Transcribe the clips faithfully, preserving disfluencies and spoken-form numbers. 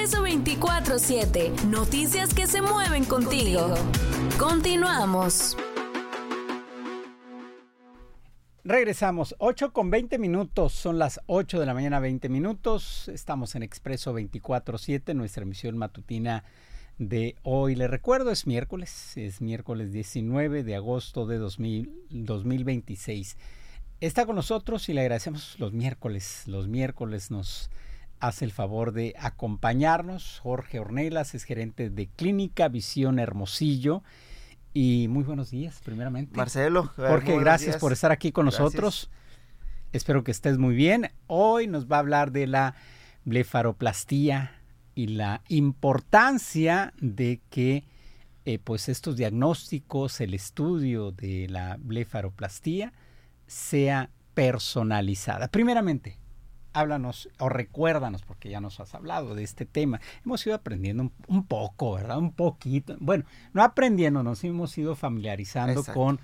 Expreso veinticuatro siete. Noticias que se mueven contigo. Continuamos. Regresamos, ocho con veinte minutos, son las ocho de la mañana, veinte minutos. Estamos en Expreso veinticuatro siete, nuestra emisión matutina de hoy. Les recuerdo, es miércoles, es miércoles diecinueve de agosto de dos mil veintiséis. Está con nosotros y le agradecemos los miércoles. Los miércoles nos hace el favor de acompañarnos. Jorge Ornelas es gerente de Clínica Visión Hermosillo. Y muy buenos días, primeramente. Marcelo. Jorge, gracias días. por estar aquí con gracias. nosotros. Espero que estés muy bien. Hoy nos va a hablar de la blefaroplastía y la importancia de que eh, pues estos diagnósticos, el estudio de la blefaroplastía sea personalizada. Primeramente, háblanos o recuérdanos, porque ya nos has hablado de este tema. Hemos ido aprendiendo un, un poco, ¿verdad? Un poquito. Bueno, no aprendiendo, nos hemos ido familiarizando Exacto. con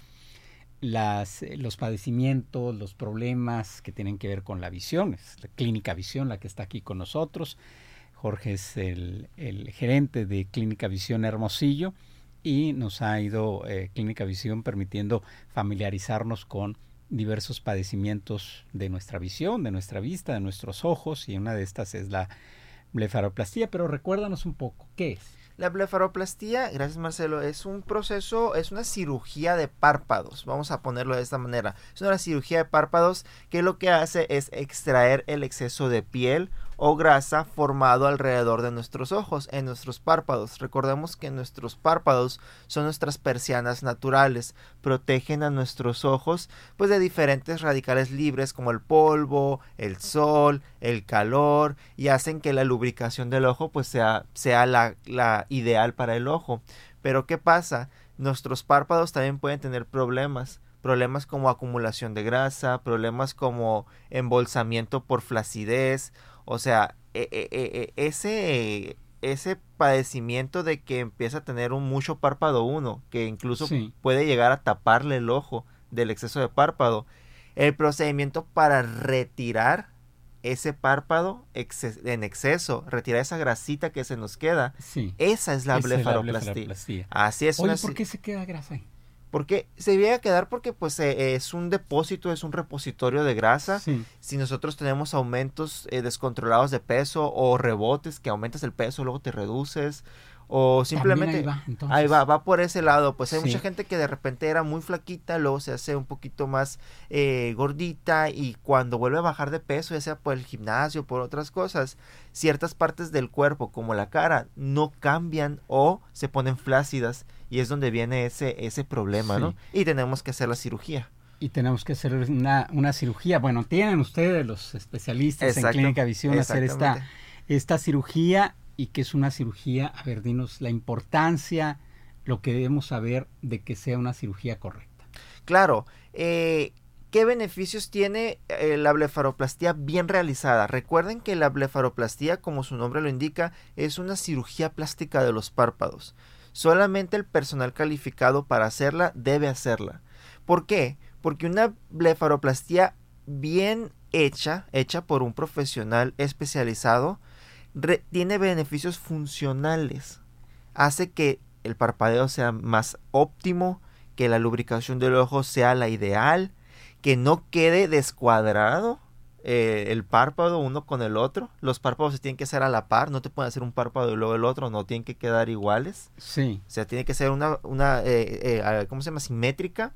las, los padecimientos, los problemas que tienen que ver con la visión. Es la Clínica Visión la que está aquí con nosotros. Jorge es el, el gerente de Clínica Visión Hermosillo y nos ha ido eh, Clínica Visión permitiendo familiarizarnos con diversos padecimientos de nuestra visión, de nuestra vista, de nuestros ojos, y una de estas es la blefaroplastía. Pero recuérdanos un poco, ¿qué es? La blefaroplastía, gracias Marcelo, es un proceso, es una cirugía de párpados, vamos a ponerlo de esta manera. Es una cirugía de párpados que lo que hace es extraer el exceso de piel o grasa formado alrededor de nuestros ojos, en nuestros párpados. Recordemos que nuestros párpados son nuestras persianas naturales, protegen a nuestros ojos pues de diferentes radicales libres como el polvo, el sol, el calor, y hacen que la lubricación del ojo pues sea, sea la, la ideal para el ojo. Pero ¿qué pasa? Nuestros párpados también pueden tener problemas. Problemas como acumulación de grasa, problemas como embolsamiento por flacidez. O sea, e- e- e- ese, ese padecimiento de que empieza a tener un mucho párpado uno, que incluso sí. puede llegar a taparle el ojo del exceso de párpado. El procedimiento para retirar ese párpado exces- en exceso, retirar esa grasita que se nos queda, sí. esa es la blefaroplastía. Es la blefaroplastía. Así es. Oye, una... ¿por qué se queda grasa ahí? Porque se llega a quedar porque pues eh, es un depósito, es un repositorio de grasa. Sí. Si nosotros tenemos aumentos eh, descontrolados de peso o rebotes, que aumentas el peso, luego te reduces, o simplemente ahí va, ahí va, va por ese lado. Pues hay sí. mucha gente que de repente era muy flaquita, luego se hace un poquito más eh, gordita, y cuando vuelve a bajar de peso, ya sea por el gimnasio, por otras cosas, ciertas partes del cuerpo, como la cara, no cambian o se ponen flácidas. Y es donde viene ese, ese problema, sí. ¿no? Y tenemos que hacer la cirugía. Y tenemos que hacer una, una cirugía. Bueno, tienen ustedes, los especialistas Exacto. en Clínica Visión, hacer esta, esta cirugía, y que es una cirugía, a ver, dinos la importancia, lo que debemos saber de que sea una cirugía correcta. Claro, eh, ¿qué beneficios tiene eh, la blefaroplastía bien realizada? Recuerden que la blefaroplastía, como su nombre lo indica, es una cirugía plástica de los párpados. Solamente el personal calificado para hacerla debe hacerla. ¿Por qué? Porque una blefaroplastía bien hecha, hecha por un profesional especializado, re- tiene beneficios funcionales. Hace que el parpadeo sea más óptimo, que la lubricación del ojo sea la ideal, que no quede descuadrado Eh, el párpado uno con el otro. Los párpados se tienen que hacer a la par, no te pueden hacer un párpado y luego el otro, no tienen que quedar iguales. Sí. O sea, tiene que ser una, una eh, eh, ¿cómo se llama? Simétrica.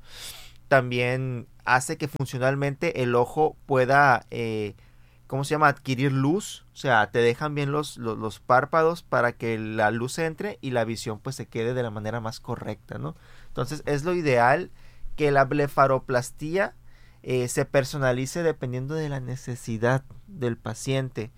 También hace que funcionalmente el ojo pueda, eh, ¿cómo se llama? Adquirir luz. O sea, te dejan bien los, los, los párpados para que la luz entre y la visión pues se quede de la manera más correcta, ¿no? Entonces es lo ideal que la blefaroplastía Eh, se personalice dependiendo de la necesidad del paciente,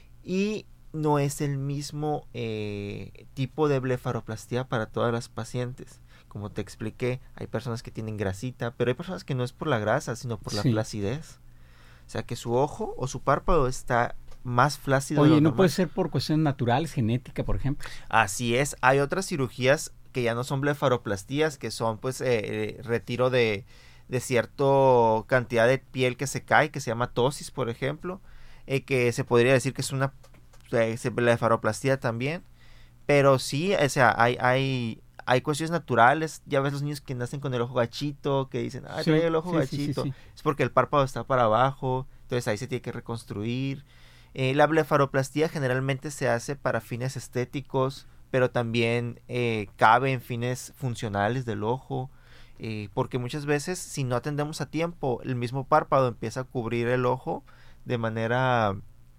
y no es el mismo eh, tipo de blefaroplastía para todas las pacientes. Como te expliqué, hay personas que tienen grasita, pero hay personas que no es por la grasa, sino por la sí. flacidez. O sea, que su ojo o su párpado está más flácido. Oye, de lo ¿no normal. puede ser por cuestiones naturales, genética, por ejemplo? Así es, hay otras cirugías que ya no son blefaroplastías, que son pues eh, eh, retiro de de cierta cantidad de piel que se cae, que se llama ptosis, por ejemplo, eh, que se podría decir que es una eh, blefaroplastia también, pero sí, o sea, hay, hay, hay cuestiones naturales. Ya ves los niños que nacen con el ojo gachito, que dicen, ah, Sí, trae el ojo sí, sí, gachito, sí, sí. es porque el párpado está para abajo, entonces ahí se tiene que reconstruir. Eh, la blefaroplastia generalmente se hace para fines estéticos, pero también eh, cabe en fines funcionales del ojo, eh, porque muchas veces si no atendemos a tiempo, el mismo párpado empieza a cubrir el ojo de manera,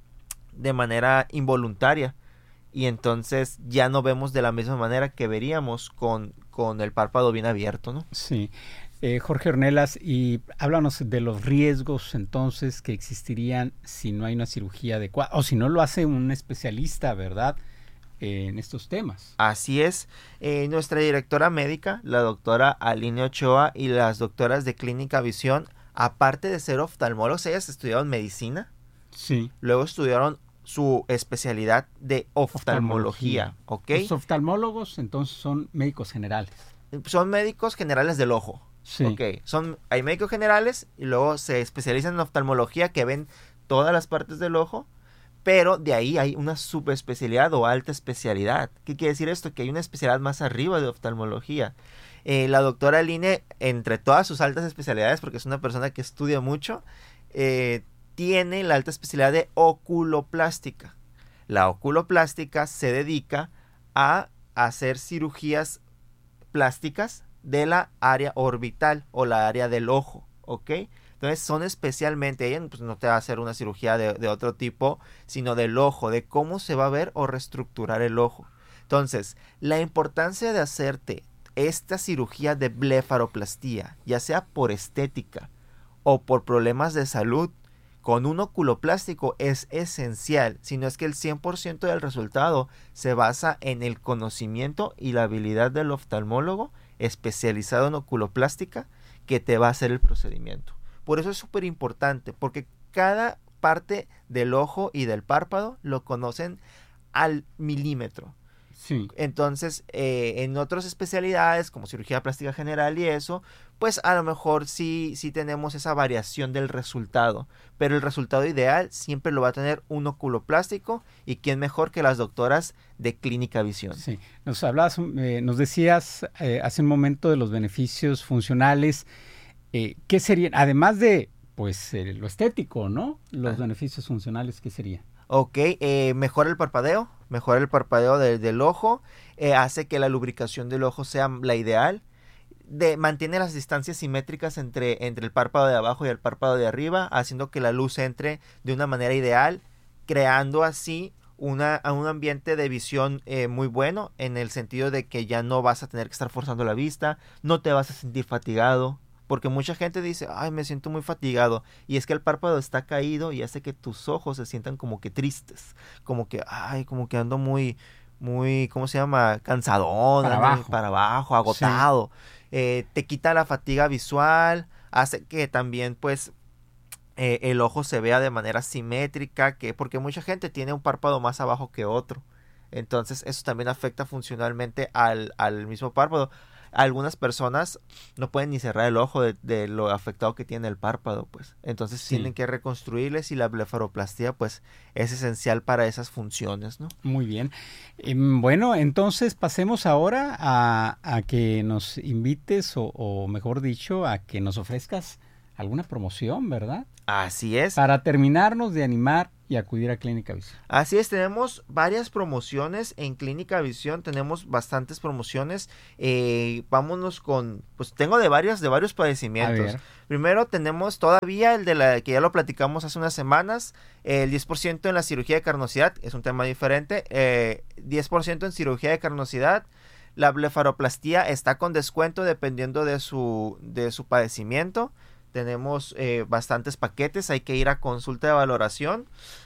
de manera involuntaria, y entonces ya no vemos de la misma manera que veríamos con, con el párpado bien abierto, ¿no? Sí. Eh, Jorge Ornelas, y háblanos de los riesgos entonces que existirían si no hay una cirugía adecuada, o si no lo hace un especialista, ¿verdad?, eh, en estos temas. Así es. Eh, nuestra directora médica, la doctora Aline Ochoa, y las doctoras de Clínica Visión, aparte de ser oftalmólogos, ellas estudiaron medicina, Sí. luego estudiaron su especialidad de oftalmología, ¿ok? Los oftalmólogos entonces son médicos generales. Son médicos generales del ojo. Sí. Ok, son, hay médicos generales y luego se especializan en oftalmología, que ven todas las partes del ojo, pero de ahí hay una subespecialidad o alta especialidad. ¿Qué quiere decir esto? Que hay una especialidad más arriba de oftalmología. Eh, la doctora Aline, entre todas sus altas especialidades, porque es una persona que estudia mucho, eh, tiene la alta especialidad de oculoplástica. La oculoplástica se dedica a hacer cirugías plásticas de la área orbital o la área del ojo, ¿ok? Entonces son especialmente, ella pues, no te va a hacer una cirugía de, de otro tipo, sino del ojo, de cómo se va a ver o reestructurar el ojo. Entonces, la importancia de hacerte esta cirugía de blefaroplastia, ya sea por estética o por problemas de salud, con un oculoplástico es esencial, si no es que el cien por ciento del resultado se basa en el conocimiento y la habilidad del oftalmólogo especializado en oculoplástica que te va a hacer el procedimiento. Por eso es súper importante, porque cada parte del ojo y del párpado lo conocen al milímetro. Sí. Entonces, eh, en otras especialidades como cirugía plástica general y eso, pues a lo mejor sí, sí tenemos esa variación del resultado, pero el resultado ideal siempre lo va a tener un oculoplástico, y quién mejor que las doctoras de Clínica Visión. Sí, nos hablabas, eh, nos decías eh, hace un momento de los beneficios funcionales. Eh, ¿Qué serían, además de pues eh, lo estético, ¿no? Los ah. beneficios funcionales, ¿qué serían? Ok, eh, mejora el parpadeo, mejora el parpadeo de, del ojo, eh, hace que la lubricación del ojo sea la ideal, de, mantiene las distancias simétricas entre, entre el párpado de abajo y el párpado de arriba, haciendo que la luz entre de una manera ideal, creando así una, un ambiente de visión eh, muy bueno, en el sentido de que ya no vas a tener que estar forzando la vista, no te vas a sentir fatigado. Porque mucha gente dice, ay, me siento muy fatigado. Y es que el párpado está caído y hace que tus ojos se sientan como que tristes. Como que, ay, como que ando muy, muy, ¿cómo se llama? Cansadón. Para abajo. Para abajo, agotado. Sí. Eh, te quita la fatiga visual. Hace que también, pues, eh, el ojo se vea de manera simétrica. Que, porque mucha gente tiene un párpado más abajo que otro. Entonces, eso también afecta funcionalmente al, al mismo párpado. Algunas personas no pueden ni cerrar el ojo de, de lo afectado que tiene el párpado, pues. Entonces sí. tienen que reconstruirles, y la blefaroplastia, pues, es esencial para esas funciones, ¿no? Muy bien. Eh, bueno, entonces pasemos ahora a, a que nos invites, o, o mejor dicho, a que nos ofrezcas alguna promoción, ¿verdad? Así es. Para terminarnos de animar y acudir a Clínica Visión. Así es, tenemos varias promociones en Clínica Visión, tenemos bastantes promociones. Eh, vámonos con, pues tengo de varios, de varios padecimientos. Primero tenemos todavía el de la que ya lo platicamos hace unas semanas, el diez por ciento en la cirugía de carnosidad, es un tema diferente, eh, diez por ciento en cirugía de carnosidad. La blefaroplastia está con descuento dependiendo de su, de su padecimiento. Tenemos eh, bastantes paquetes, hay que ir a consulta de valoración.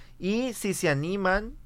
Y si se animan,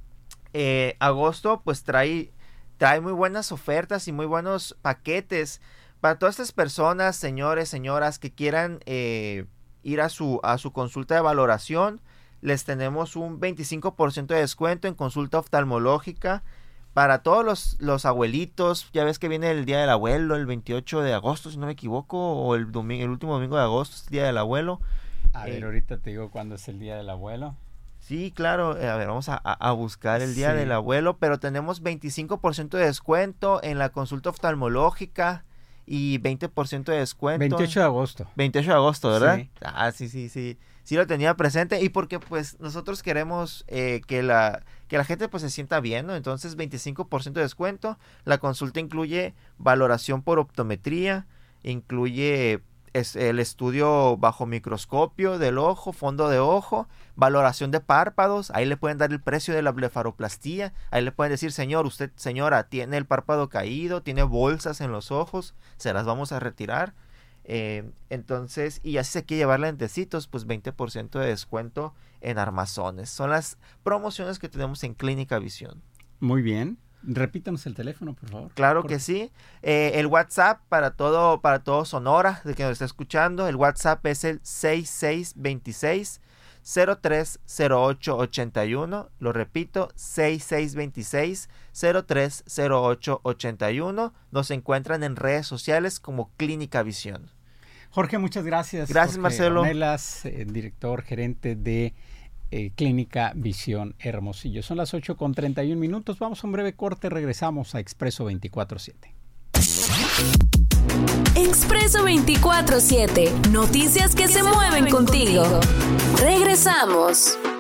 eh, agosto pues trae, trae muy buenas ofertas y muy buenos paquetes para todas estas personas, señores, señoras, que quieran eh, ir a su, a su consulta de valoración. Les tenemos un veinticinco por ciento de descuento en consulta oftalmológica. Para todos los, los abuelitos, ya ves que viene el Día del Abuelo, el veintiocho de agosto, si no me equivoco, o el, domingo, el último domingo de agosto es el Día del Abuelo. A eh, ver, ahorita te digo cuándo es el Día del Abuelo. Sí, claro. A ver, vamos a, a buscar el Día sí. del Abuelo, pero tenemos veinticinco por ciento de descuento en la consulta oftalmológica y veinte por ciento de descuento. veintiocho de agosto. veintiocho de agosto, ¿verdad? Sí. Ah, sí, sí, sí. Sí lo tenía presente y porque pues nosotros queremos eh, que la que la gente pues se sienta bien, ¿no? Entonces veinticinco por ciento de descuento. La consulta incluye valoración por optometría, incluye es, el estudio bajo microscopio del ojo, fondo de ojo, valoración de párpados. Ahí le pueden dar el precio de la blefaroplastía. Ahí le pueden decir, señor, usted, señora, tiene el párpado caído, tiene bolsas en los ojos, se las vamos a retirar. Eh, entonces, y así se quiere llevar lentecitos, pues veinte por ciento de descuento en armazones. Son las promociones que tenemos en Clínica Visión. Muy bien. Repítanos el teléfono, por favor. Claro por... que sí. Eh, el WhatsApp para todo, para todo Sonora, de que nos está escuchando, el WhatsApp es el seis seis dos seis, cero tres cero ocho ocho uno. Lo repito, seis seis dos seis, cero tres cero ocho ocho uno. Nos encuentran en redes sociales como Clínica Visión. Jorge, muchas gracias. Gracias, Jorge Marcelo. Ornelas, eh, director gerente de eh, Clínica Visión Hermosillo. Son las ocho con treinta y un minutos. Vamos a un breve corte. Regresamos a Expreso veinticuatro siete. Expreso veinticuatro siete. Noticias que, que se, se mueven contigo. contigo. Regresamos.